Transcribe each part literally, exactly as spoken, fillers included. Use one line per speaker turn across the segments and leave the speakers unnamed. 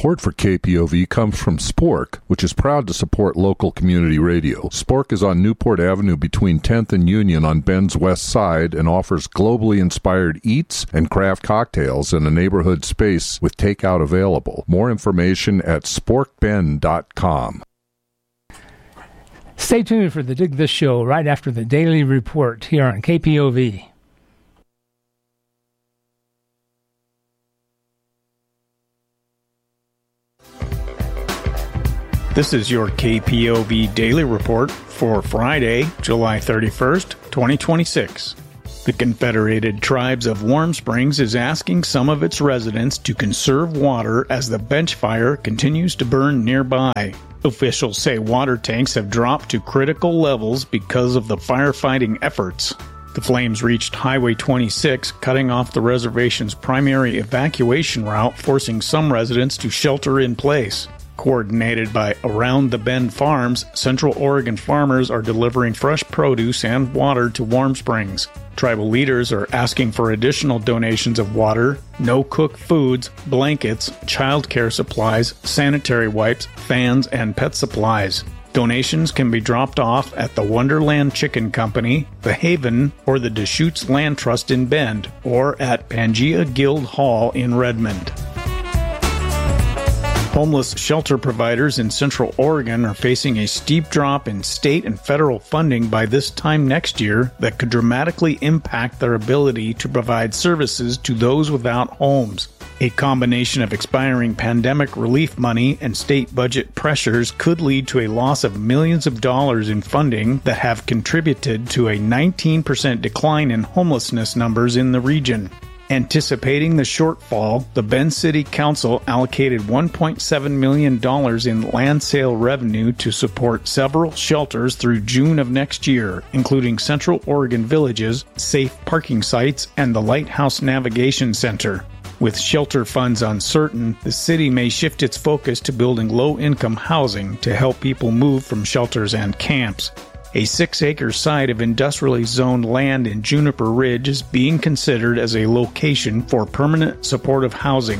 Support for K P O V comes from Spork, which is proud to support local community radio. Spork is on Newport Avenue between tenth and Union on Bend's west side and offers globally inspired eats and craft cocktails in a neighborhood space with takeout available. More information at spork bend dot com.
Stay tuned for the Dig This Show right after the Daily Report here on K P O V.
This is your K P O V Daily Report for Friday, July thirty-first, twenty twenty-six. The Confederated Tribes of Warm Springs is asking some of its residents to conserve water as the bench fire continues to burn nearby. Officials say water tanks have dropped to critical levels because of the firefighting efforts. The flames reached Highway twenty-six, cutting off the reservation's primary evacuation route, forcing some residents to shelter in place. Coordinated by Around the Bend Farms, Central Oregon farmers are delivering fresh produce and water to Warm Springs. Tribal leaders are asking for additional donations of water, no-cook foods, blankets, childcare supplies, sanitary wipes, fans, and pet supplies. Donations can be dropped off at the Wonderland Chicken Company, The Haven, or the Deschutes Land Trust in Bend, or at Pangea Guild Hall in Redmond. Homeless shelter providers in Central Oregon are facing a steep drop in state and federal funding by this time next year that could dramatically impact their ability to provide services to those without homes. A combination of expiring pandemic relief money and state budget pressures could lead to a loss of millions of dollars in funding that have contributed to a nineteen percent decline in homelessness numbers in the region. Anticipating the shortfall, the Bend City Council allocated one point seven million dollars in land sale revenue to support several shelters through June of next year, including Central Oregon Villages, safe parking sites, and the Lighthouse Navigation Center. With shelter funds uncertain, the city may shift its focus to building low-income housing to help people move from shelters and camps. A six-acre site of industrially zoned land in Juniper Ridge is being considered as a location for permanent supportive housing.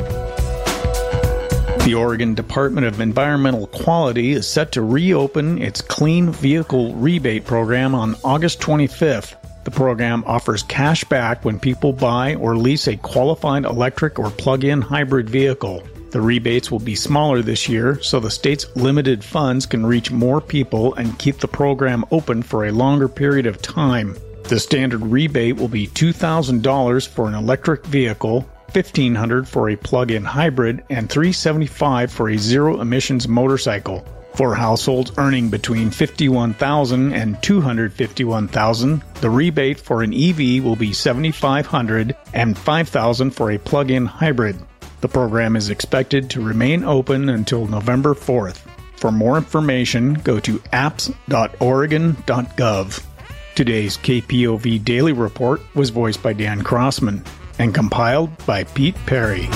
The Oregon Department of Environmental Quality is set to reopen its Clean Vehicle Rebate Program on August twenty-fifth. The program offers cash back when people buy or lease a qualified electric or plug-in hybrid vehicle. The rebates will be smaller this year, so the state's limited funds can reach more people and keep the program open for a longer period of time. The standard rebate will be two thousand dollars for an electric vehicle, fifteen hundred dollars for a plug-in hybrid, and three hundred seventy-five dollars for a zero-emissions motorcycle. For households earning between fifty-one thousand dollars and two hundred fifty-one thousand dollars, the rebate for an E V will be seven thousand five hundred dollars and five thousand dollars for a plug-in hybrid. The program is expected to remain open until November fourth. For more information, go to apps dot oregon dot gov. Today's K P O V Daily Report was voiced by Dan Crossman and compiled by Pete Perry.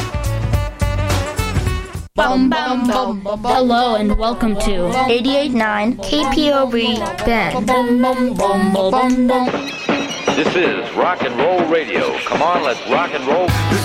Hello and welcome to eighty-eight point nine K P O V Bend.
This is rock and roll radio. Come on, let's rock and roll.